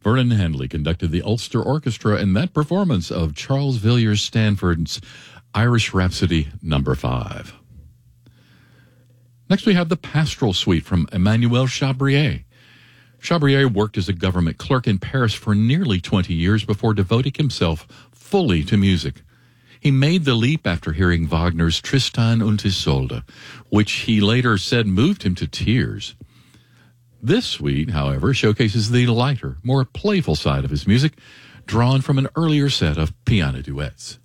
Vernon Handley conducted the Ulster Orchestra in that performance of Charles Villiers Stanford's Irish Rhapsody No. 5. Next we have the Pastoral Suite from Emmanuel Chabrier. Chabrier worked as a government clerk in Paris for nearly 20 years before devoting himself fully to music. He made the leap after hearing Wagner's Tristan und Isolde, which he later said moved him to tears. This suite, however, showcases the lighter, more playful side of his music, drawn from an earlier set of piano duets.